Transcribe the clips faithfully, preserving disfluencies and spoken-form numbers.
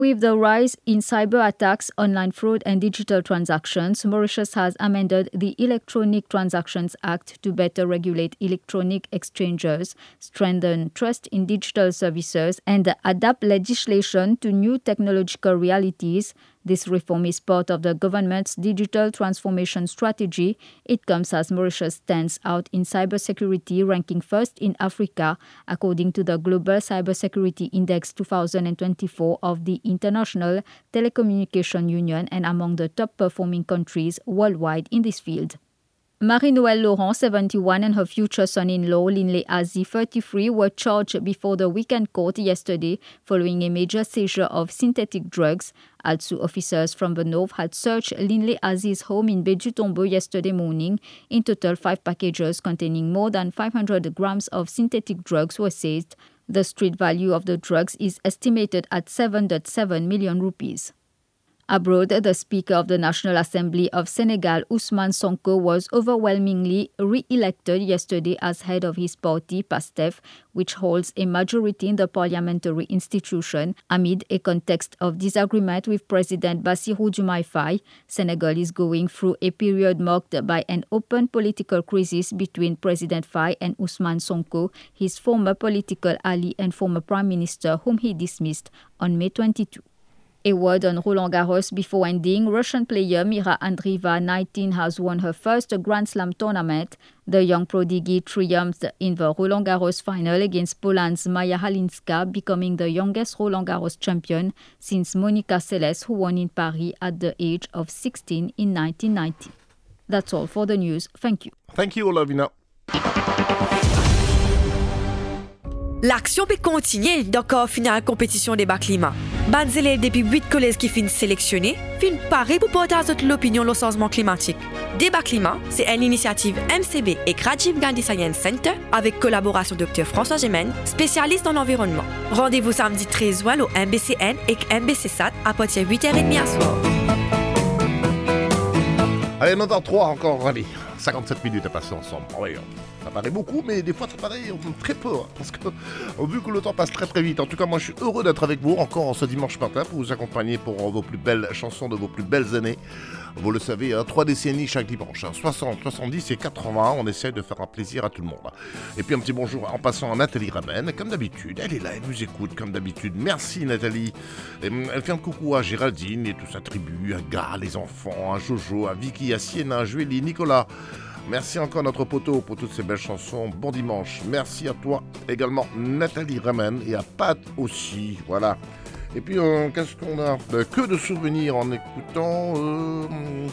With the rise in cyber attacks, online fraud, and digital transactions, Mauritius has amended the Electronic Transactions Act to better regulate electronic exchanges, strengthen trust in digital services, and adapt legislation to new technological realities. This reform is part of the government's digital transformation strategy. It comes as Mauritius stands out in cybersecurity, ranking first in Africa, according to the Global Cybersecurity Index twenty twenty-four of the International Telecommunication Union, and among the top-performing countries worldwide in this field. Marie-Noëlle Laurent, seventy-one, and her future son-in-law, Linley Aziz, thirty-three, were charged before the weekend court yesterday following a major seizure of synthetic drugs. ALSU officers from the north had searched Linley Aziz's home in Beju-Tombo yesterday morning. In total, five packages containing more than five hundred grams of synthetic drugs were seized. The street value of the drugs is estimated at seven point seven million rupees. Abroad, the Speaker of the National Assembly of Senegal, Ousmane Sonko, was overwhelmingly re-elected yesterday as head of his party, PASTEF, which holds a majority in the parliamentary institution, amid a context of disagreement with President Bassirou Diomaye Faye. Senegal is going through a period marked by an open political crisis between President Faye and Ousmane Sonko, his former political ally and former prime minister, whom he dismissed on May twenty-second. A word on Roland Garros before ending. Russian player Mira Andreeva, nineteen, has won her first Grand Slam tournament. The young prodigy triumphed in the Roland Garros final against Poland's Maja Halinska, becoming the youngest Roland Garros champion since Monica Seles, who won in Paris at the age of sixteen in nineteen ninety. That's all for the news. Thank you. Thank you, Olavina. L'action peut continuer d'accord finir la compétition débat climat. Ban élèves depuis huit collèges qui finissent sélectionnés, fin pareil pour partager l'opinion sur le changement climatique. Débat climat, c'est une initiative M C B et Rajiv Gandhi Science Center avec collaboration Dr François Gemène, spécialiste dans l'environnement. Rendez-vous samedi treize juin au M B C N et M B C S A T à partir de huit heures trente à soir. Allez, neuf heures trois encore, allez, cinquante-sept minutes à passer ensemble. Oui, ça paraît beaucoup, mais des fois ça paraît très peu, hein, parce que vu que le temps passe très très vite. En tout cas, moi je suis heureux d'être avec vous encore ce dimanche matin pour vous accompagner pour vos plus belles chansons de vos plus belles années. Vous le savez, hein, trois décennies chaque dimanche, hein, soixante, soixante-dix et quatre-vingts, on essaie de faire un plaisir à tout le monde. Et puis un petit bonjour en passant à Nathalie Ramen, comme d'habitude, elle est là, elle nous écoute comme d'habitude. Merci Nathalie. Et, elle fait un coucou à Géraldine et toute sa tribu, à Gare, les enfants, à Jojo, à Vicky, à Sienna, à Julie, Nicolas. Merci encore notre poteau pour toutes ces belles chansons. Bon dimanche. Merci à toi également Nathalie Ramen et à Pat aussi. Voilà. Et puis euh, qu'est-ce qu'on a euh, Que de souvenirs en écoutant euh,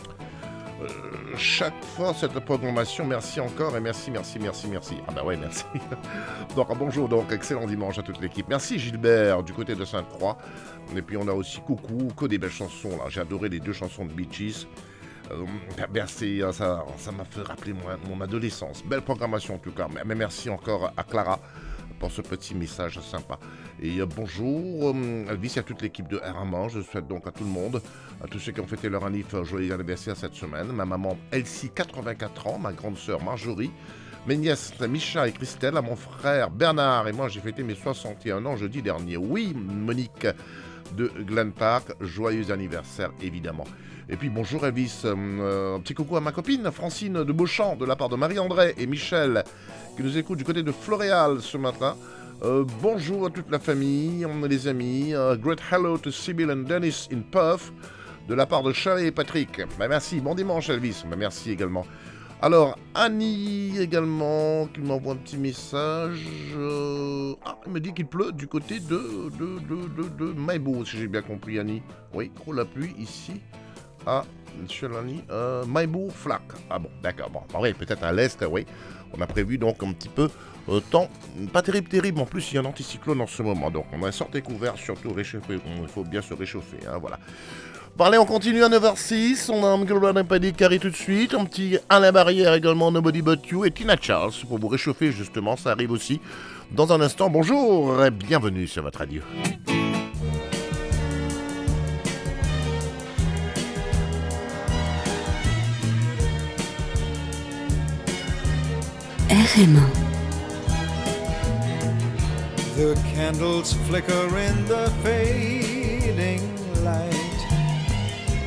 euh, chaque fois cette programmation. Merci encore et merci, merci, merci, merci. Ah bah ouais, merci. Donc bonjour, donc excellent dimanche à toute l'équipe. Merci Gilbert du côté de Sainte-Croix. Et puis on a aussi coucou, que des belles chansons là. J'ai adoré les deux chansons de Bee Gees. Euh, merci, ça, ça m'a fait rappeler mon, mon adolescence. Belle programmation en tout cas. Mais merci encore à Clara pour ce petit message sympa. Et euh, bonjour euh, Elvis et à toute l'équipe de R un M. Je souhaite donc à tout le monde, à tous ceux qui ont fêté leur annif, joyeux anniversaire cette semaine. Ma maman Elsie, quatre-vingt-quatre ans, ma grande sœur Marjorie, mes nièces Micha et Christelle, à mon frère Bernard et moi j'ai fêté mes soixante et un ans jeudi dernier. Oui, Monique de Glen Park, joyeux anniversaire évidemment. Et puis bonjour Elvis, euh, un petit coucou à ma copine Francine de Beauchamp de la part de Marie-André et Michel qui nous écoutent du côté de Floréal ce matin. Euh, bonjour à toute la famille, les amis. Uh, great hello to Sybil and Dennis in Perth de la part de Charlie et Patrick. Bah, merci, bon dimanche Elvis. Bah, merci également. Alors Annie également qui m'envoie un petit message. Euh... Ah, elle me dit qu'il pleut du côté de, de, de, de, de Maïbo, si j'ai bien compris Annie. Oui, trop la pluie ici. Ah, monsieur Lani, euh, Maïbo, Flac. Ah bon, d'accord. Bon, bah oui, peut-être à l'est, oui. On a prévu donc un petit peu euh, temps, pas terrible, terrible. En plus, il y a un anticyclone en ce moment. Donc, on a sorti couvert, surtout réchauffé. Il faut bien se réchauffer, hein, voilà. Bon, allez, on continue à neuf heures six. On a un Global Impadi qui arrive tout de suite. Un petit Alain Barrière également, Nobody But You. Et Tina Charles pour vous réchauffer, justement. Ça arrive aussi dans un instant. Bonjour et bienvenue sur votre radio. R M un. The candles flicker in the face